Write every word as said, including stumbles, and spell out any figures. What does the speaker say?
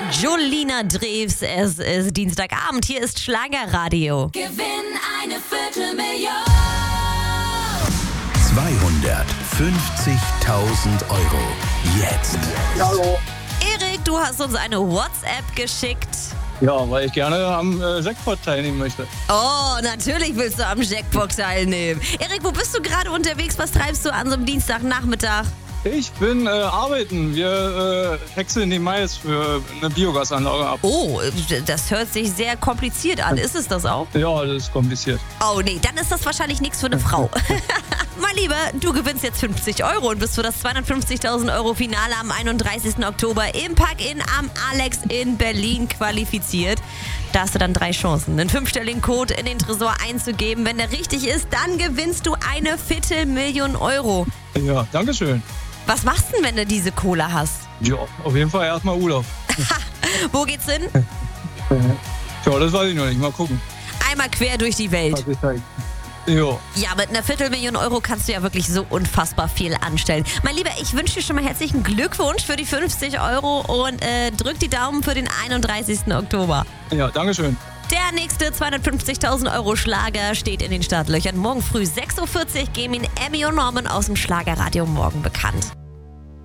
Jolina Drews, es ist Dienstagabend, hier ist Schlagerradio. Gewinn eine Viertelmillion. zweihundertfünfzigtausend Euro. Jetzt. Hallo. Erik, du hast uns eine WhatsApp geschickt. Ja, weil ich gerne am äh, Jackpot teilnehmen möchte. Oh, natürlich willst du am Jackpot teilnehmen. Erik, wo bist du gerade unterwegs? Was treibst du an so einem Dienstagnachmittag? Ich bin äh, arbeiten. Wir äh, häckseln den Mais für eine Biogasanlage ab. Oh, das hört sich sehr kompliziert an. Ist es das auch? Ja, das ist kompliziert. Oh nee, dann ist das wahrscheinlich nichts für eine Frau. Mein Lieber, du gewinnst jetzt fünfzig Euro und bist für das zweihundertfünfzigtausend Euro Finale am einunddreißigsten Oktober im Park-In am Alex in Berlin qualifiziert. Da hast du dann drei Chancen, einen fünfstelligen Code in den Tresor einzugeben. Wenn der richtig ist, dann gewinnst du eine Viertelmillion Euro. Ja, dankeschön. Was machst du denn, wenn du diese Kohle hast? Ja, auf jeden Fall erstmal Urlaub. Wo geht's hin? Ja, das weiß ich noch nicht. Mal gucken. Einmal quer durch die Welt. Was ich sage. Ja. Ja, mit einer Viertelmillion Euro kannst du ja wirklich so unfassbar viel anstellen. Mein Lieber, ich wünsche dir schon mal herzlichen Glückwunsch für die fünfzig Euro und äh, drück die Daumen für den einunddreißigsten Oktober. Ja, dankeschön. Der nächste zweihundertfünfzigtausend Euro Schlager steht in den Startlöchern. Morgen früh sechs Uhr vierzig geben ihn Emmy und Norman aus dem Schlagerradio Morgen bekannt.